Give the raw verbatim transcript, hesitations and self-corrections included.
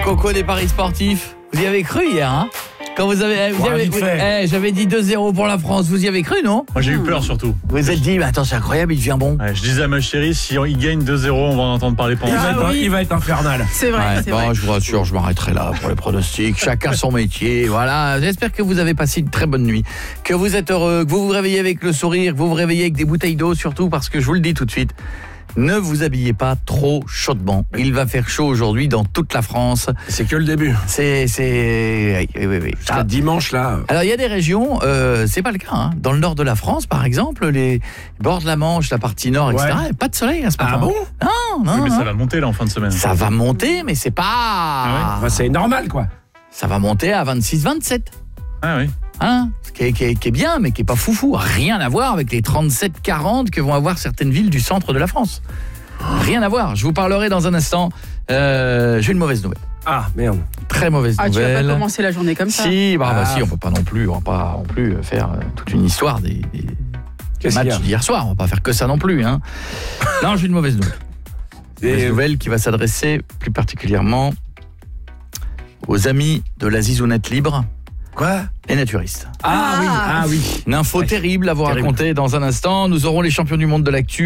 Coco des paris sportifs. Vous y avez cru hier, hein? Quand vous avez, vous Ouais, avez vite fait. eh, j'avais dit deux zéro pour la France, vous y avez cru, non? Moi j'ai eu peur surtout. Vous vous êtes dit, mais attends, c'est incroyable, il devient bon. Ouais, je disais à ma chérie, si il gagne deux zéro, on va en entendre parler pendant Il, longtemps. va être, oui. il va être infernal. C'est vrai, Ouais, c'est bon, vrai. je vous rassure, je m'arrêterai là pour les pronostics. Chacun son métier, voilà. J'espère que vous avez passé une très bonne nuit, que vous êtes heureux, que vous vous réveillez avec le sourire, que vous vous réveillez avec des bouteilles d'eau surtout, parce que je vous le dis tout de suite, ne vous habillez pas trop chaudement. Il va faire chaud aujourd'hui dans toute la France. C'est que le début. C'est... c'est... Oui, oui, oui. Jusqu'à Ah. dimanche, là. Alors il y a des régions, euh, c'est pas le cas. Hein. Dans le nord de la France, par exemple, les bords de la Manche, la partie nord, et cetera. Ouais. Pas de soleil à ce moment. Ah bon? Non, non. Oui, mais non. ça va monter là en fin de semaine. Ça va monter, mais c'est pas. Ah Enfin, c'est normal, quoi. Ça va monter à vingt-six vingt-sept. Ah oui. Hein, ce qui est, qui, est, qui est bien, mais qui est pas foufou. Rien à voir avec les trente-sept quarante que vont avoir certaines villes du centre de la France. Rien à voir. Je vous parlerai dans un instant. Euh, J'ai une mauvaise nouvelle. Ah, merde. Très mauvaise Ah, tu vas nouvelle. pas commencer la journée comme ça. Si, bah, bah Ah. si, on peut pas non plus, on va pas non plus faire euh, toute une histoire des, des Qu'est-ce qu'il y matchs a? d'hier soir. On va pas faire que ça non plus. Hein. Non, j'ai une mauvaise nouvelle. Une mauvaise Et- nouvelle qui va s'adresser plus particulièrement aux amis de la zizounette libre, Quoi? les naturistes. Ah, oui, ah oui. Une info Ouais. terrible à vous Terrible. raconter dans un instant. Nous aurons les champions du monde de l'actu.